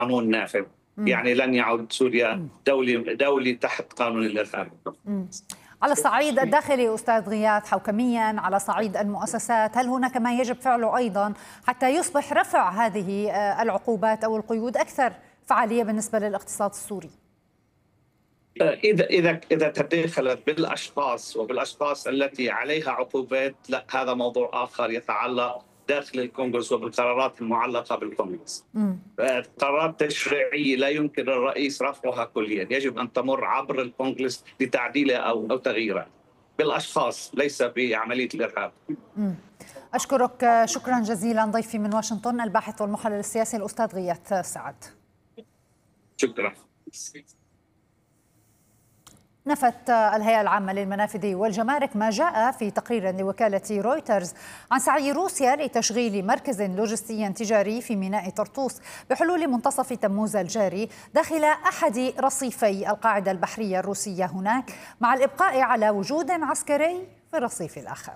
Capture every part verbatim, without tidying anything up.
قانون نافذ. يعني لن يعود سوريا دولة دولة تحت قانون الإرهاب. على الصعيد الداخلي أستاذ غياث، حوكميا على صعيد المؤسسات، هل هناك ما يجب فعله أيضا حتى يصبح رفع هذه العقوبات أو القيود أكثر فعالية بالنسبة للاقتصاد السوري؟ إذا إذا إذا تدخلت بالأشخاص وبالأشخاص التي عليها عقوبات، لا، هذا موضوع آخر يتعلق داخل الكونغرس وبالقرارات المعلقة بالكونغرس. قرارات تشريعية لا يمكن الرئيس رفعها كليا، يجب أن تمر عبر الكونغرس لتعديلها أو أو تغييرها. بالأشخاص ليس بعملية الإرهاب. أشكرك شكرا جزيلا ضيفي من واشنطن الباحث والمحلل السياسي الأستاذ غياث سعد. شكرا. نفت الهيئة العامة للمنافذ والجمارك ما جاء في تقرير لوكالة رويترز عن سعي روسيا لتشغيل مركز لوجستي تجاري في ميناء طرطوس بحلول منتصف تموز الجاري داخل أحد رصيفي القاعدة البحرية الروسية هناك، مع الإبقاء على وجود عسكري في الرصيف الآخر.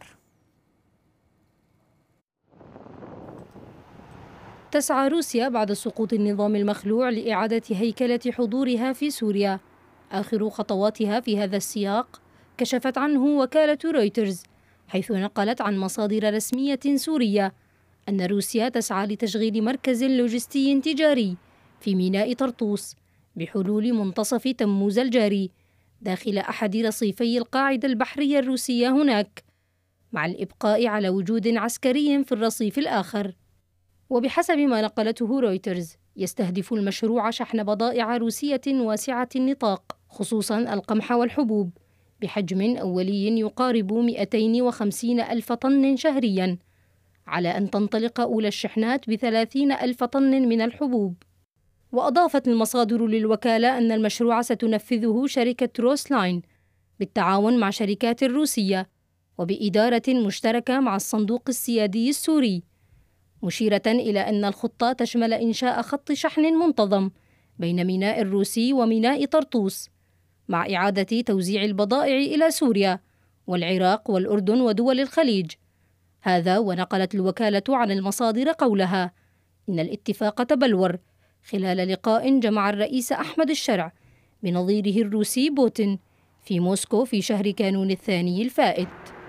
تسعى روسيا بعد سقوط النظام المخلوع لإعادة هيكلة حضورها في سوريا. آخر خطواتها في هذا السياق كشفت عنه وكالة رويترز، حيث نقلت عن مصادر رسمية سورية أن روسيا تسعى لتشغيل مركز لوجستي تجاري في ميناء طرطوس بحلول منتصف تموز الجاري داخل أحد رصيفي القاعدة البحرية الروسية هناك، مع الإبقاء على وجود عسكري في الرصيف الآخر. وبحسب ما نقلته رويترز، يستهدف المشروع شحن بضائع روسية واسعة النطاق، خصوصاً القمح والحبوب، بحجم أولي يقارب مئتين وخمسين ألف طن شهرياً، على أن تنطلق أولى الشحنات بثلاثين ألف طن من الحبوب. وأضافت المصادر للوكالة أن المشروع ستنفذه شركة روسلاين بالتعاون مع شركات روسية وبإدارة مشتركة مع الصندوق السيادي السوري، مشيرة إلى أن الخطة تشمل إنشاء خط شحن منتظم بين ميناء الروسي وميناء طرطوس، مع إعادة توزيع البضائع إلى سوريا والعراق والأردن ودول الخليج. هذا ونقلت الوكالة عن المصادر قولها إن الاتفاق تبلور خلال لقاء جمع الرئيس أحمد الشرع بنظيره الروسي بوتين في موسكو في شهر كانون الثاني الفائت.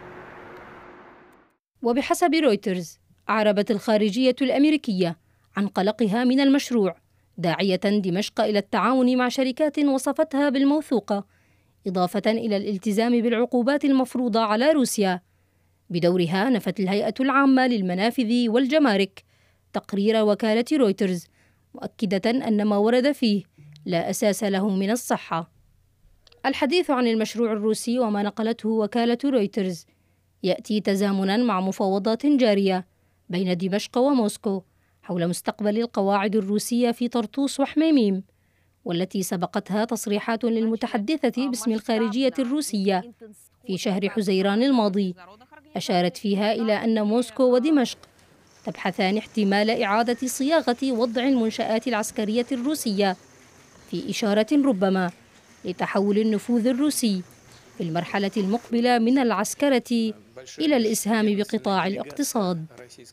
وبحسب رويترز، أعربت الخارجية الأمريكية عن قلقها من المشروع، داعية دمشق إلى التعاون مع شركات وصفتها بالموثوقة، إضافة إلى الالتزام بالعقوبات المفروضة على روسيا. بدورها نفت الهيئة العامة للمنافذ والجمارك تقرير وكالة رويترز، مؤكدة أن ما ورد فيه لا أساس له من الصحة. الحديث عن المشروع الروسي وما نقلته وكالة رويترز يأتي تزامنا مع مفاوضات جارية بين دمشق وموسكو حول مستقبل القواعد الروسية في طرطوس وحميميم، والتي سبقتها تصريحات للمتحدثة باسم الخارجية الروسية في شهر حزيران الماضي، أشارت فيها إلى أن موسكو ودمشق تبحثان احتمال إعادة صياغة وضع المنشآت العسكرية الروسية، في إشارة ربما لتحول النفوذ الروسي في المرحلة المقبلة من العسكرة إلى الإسهام بقطاع الاقتصاد.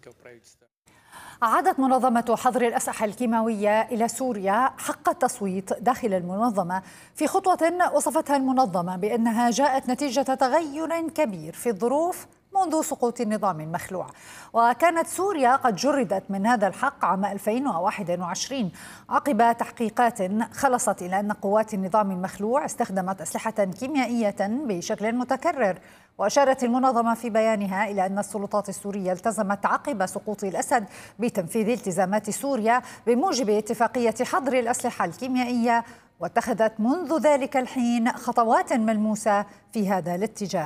أعادت منظمة حظر الأسلحة الكيماوية إلى سوريا حق التصويت داخل المنظمة في خطوة وصفتها المنظمة بأنها جاءت نتيجة تغير كبير في الظروف منذ سقوط النظام المخلوع. وكانت سوريا قد جردت من هذا الحق عام ألفين وواحد وعشرين عقب تحقيقات خلصت إلى أن قوات النظام المخلوع استخدمت أسلحة كيميائية بشكل متكرر. وأشارت المنظمة في بيانها إلى أن السلطات السورية التزمت عقب سقوط الأسد بتنفيذ التزامات سوريا بموجب اتفاقية حظر الأسلحة الكيميائية، واتخذت منذ ذلك الحين خطوات ملموسة في هذا الاتجاه.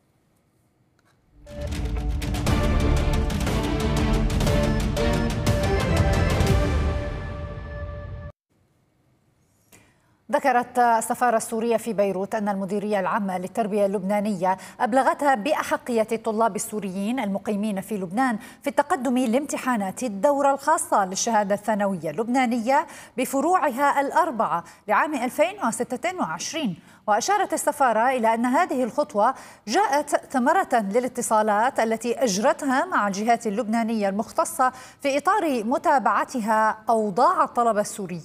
ذكرت السفارة السورية في بيروت أن المديرية العامة للتربية اللبنانية أبلغتها بأحقية الطلاب السوريين المقيمين في لبنان في التقدم لامتحانات الدورة الخاصة للشهادة الثانوية اللبنانية بفروعها الأربعة لعام ألفين وستة وعشرين. وأشارت السفارة إلى أن هذه الخطوة جاءت ثمرة للاتصالات التي أجرتها مع الجهات اللبنانية المختصة في إطار متابعتها أوضاع الطلبة السوريين